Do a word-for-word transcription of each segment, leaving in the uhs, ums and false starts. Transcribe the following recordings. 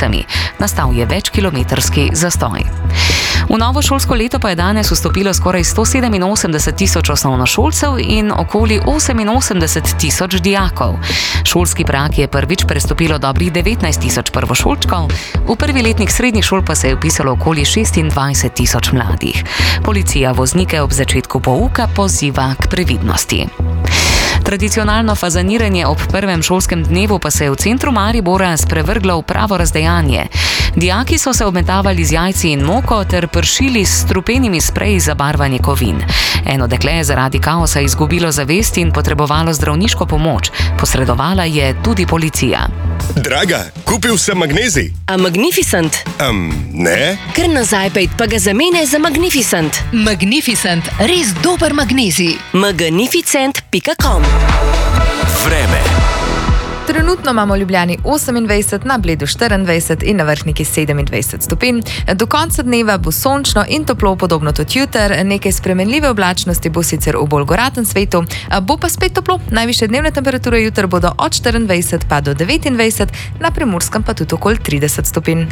ulicami. Nastal je večkilometrski zastoj. V novo šolsko leto pa je danes vstopilo skoraj sto sedeminosemdeset tisoč osnovnošolcev in okoli oseminosemdeset tisoč dijakov. Šolski prag je prvič prestopilo dobrih devetnajst tisoč prvošolčkov, v prvi letnik srednjih šol pa se je vpisalo okoli šestindvajset tisoč mladih. Policija voznike ob začetku pouka poziva k previdnosti. Tradicionalno fazaniranje ob prvem šolskem dnevu pa se je v centru Maribora sprevrglo v pravo razdejanje. Dijaki so se obmetavali z jajci in moko ter pršili s strupenimi spreji za barvanje kovin. Eno dekle je zaradi kaosa izgubilo zavest in potrebovalo zdravniško pomoč. Posredovala je tudi policija. Draga, kupil sem magnezij. A Magnificent? Um, ne. Kar nazaj pejt pa ga zamene za Magnificent. Magnificent, res dober magnezij. magnificent pika com. Vreme. Trenutno imamo v Ljubljani osemindvajset, na Bledu štiriindvajset in na Vrhniki sedemindvajset stopinj. Do konca dneva bo sončno in toplo, podobno tudi jutri. Nekaj spremenljive oblačnosti bo sicer v bolj goratem svetu, bo pa spet toplo. Najvišje dnevne temperature jutri bodo od štiriindvajset pa do devetindvajset, na Primorskem pa tudi okoli trideset stopinj.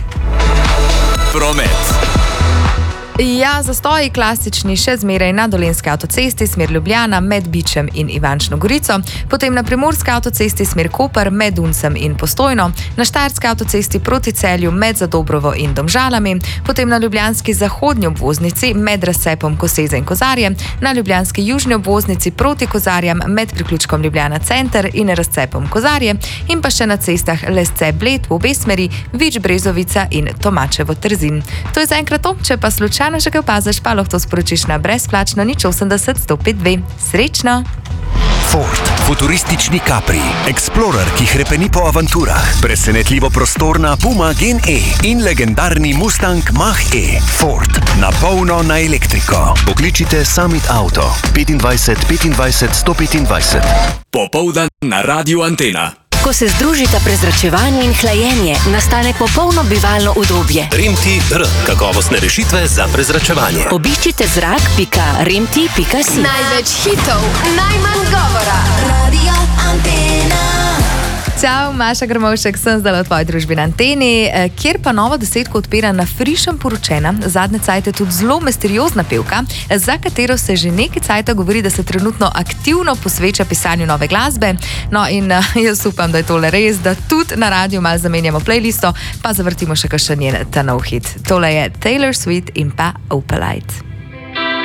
Promet. Ja, zastoji klasični še zmeraj na Dolenjski avtocesti smer Ljubljana med Bičem in Ivančno Gorico, potem na Primorski avtocesti smer Koper med Uncem in Postojno, na Štajerski avtocesti proti Celju med Zadobrovo in Domžalami, potem na ljubljanski zahodnji obvoznici med razcepom Koseze in Kozarje, na ljubljanski južni obvoznici proti Kozarjem med priključkom Ljubljana center in razcepom Kozarje in pa še na cestah Lesce Bled v obe smeri, Vič Brezovica in Tomačevo Trzin. To je zaenkrat to, če pa slučajno še kaj opaziš, pa lahko to sporočiš na brezplačno nič osemdeset sto pet dve. Srečno! Ford. Futuristični Capri. Explorer, ki hrepeni po avanturah. Presenetljivo prostorna Puma Gen E in legendarni Mustang Mach-E. Ford. Na polno na elektriko. Pokličite Summit Auto. petindvajset petindvajset sto petindvajset. Popoldan na Radiu Antena. Ko se združita prezračevanje in hlajenje, nastane popolno bivalno udobje. Remti R. Kakovostne rešitve za prezračevanje. Obiščite zrak pika remti pika si. Največ hitov, najmanj govora. Radio Antena. Čau, Maša Grmovšek, sem zdaj v tvoji družbi na Anteni, kjer pa novo desetko odpira na frišem poročena, zadnje cajte tudi zelo misteriozna pevka, za katero se že nekaj cajta govori, da se trenutno aktivno posveča pisanju nove glasbe. No in jaz upam, da je tole res, da tudi na radiju malo zamenjamo playlisto, pa zavrtimo še kakšen njen ta nov hit. Tole je Taylor Swift in pa Opalite.